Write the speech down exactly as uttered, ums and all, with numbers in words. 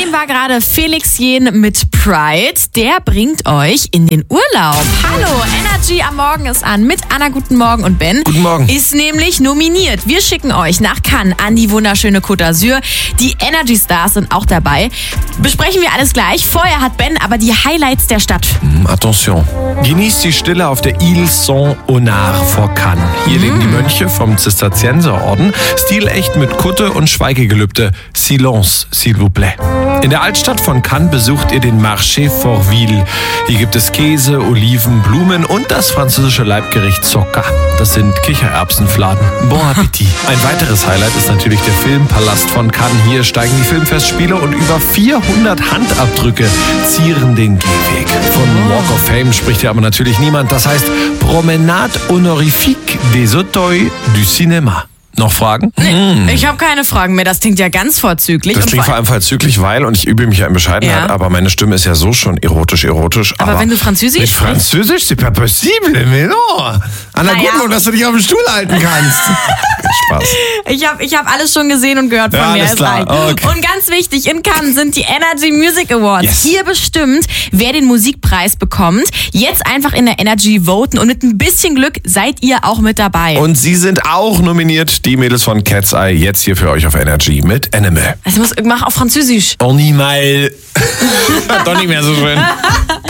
Eben war gerade Felix Jen mit Pride. Der bringt euch in den Urlaub. Hallo, Energy am Morgen ist an mit Anna. Guten Morgen und Ben. Guten Morgen. Ist nämlich nominiert. Wir schicken euch nach Cannes an die wunderschöne Côte d'Azur. Die Energy Stars sind auch dabei. Besprechen wir alles gleich. Vorher hat Ben aber die Highlights der Stadt. Attention. Genießt die Stille auf der Ile Saint-Honard vor Cannes. Hier Mhm. leben die Mönche vom Zisterzienserorden. Stilecht mit Kutte und Schweigegelübde. Silence, s'il vous plaît. In der Altstadt von Cannes besucht ihr den Marché Fortville. Hier gibt es Käse, Oliven, Blumen und das französische Leibgericht Zoka. Das sind Kichererbsenfladen. Bon Appetit. Ein weiteres Highlight ist natürlich der Filmpalast von Cannes. Hier steigen die Filmfestspiele und über vierhundert Handabdrücke zieren den Gehweg. Von Walk of Fame spricht hier aber natürlich niemand. Das heißt Promenade honorifique des Auteuils du Cinéma. Noch Fragen? Nee, ich habe keine Fragen mehr. Das klingt ja ganz vorzüglich. Das Und klingt vor vor allem vollzüglich, weil, und ich übe mich ja in Bescheidenheit, Ja. aber meine Stimme ist ja so schon erotisch, erotisch. Aber wenn du Französisch Mit sprichst? Französisch, c'est pas possible, mais non. Anna, Naja. gut nur, dass du dich auf dem Stuhl halten kannst. Spaß. Ich habe ich hab alles schon gesehen und gehört von Ja, mir. alles Es klar. reicht. Okay. Und ganz wichtig, in Cannes sind die Energy Music Awards. Yes. Hier bestimmt, wer den Musikpreis bekommt. Jetzt einfach in der Energy voten und mit ein bisschen Glück seid ihr auch mit dabei. Und sie sind auch nominiert, die Mädels von Cat's Eye, jetzt hier für euch auf Energy mit Animal. Also muss, mach auf Französisch. Animal. Doch nicht mehr so schön.